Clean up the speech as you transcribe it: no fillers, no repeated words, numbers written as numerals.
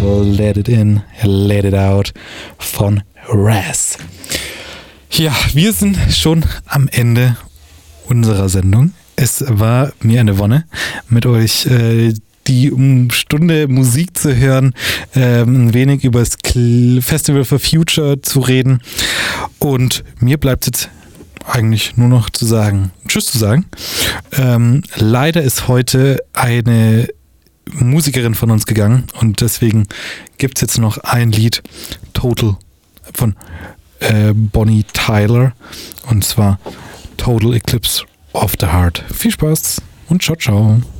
Let It In, Let It Out von Raz. Ja, wir sind schon am Ende unserer Sendung. Es war mir eine Wonne, mit euch die Stunde Musik zu hören, ein wenig über das Festival for Future zu reden. Und mir bleibt jetzt eigentlich nur noch zu sagen, Tschüss zu sagen. Leider ist heute eine Musikerin von uns gegangen und deswegen gibt es jetzt noch ein Lied, Total, von Bonnie Tyler, und zwar Total Eclipse of the Heart. Viel Spaß und ciao, ciao.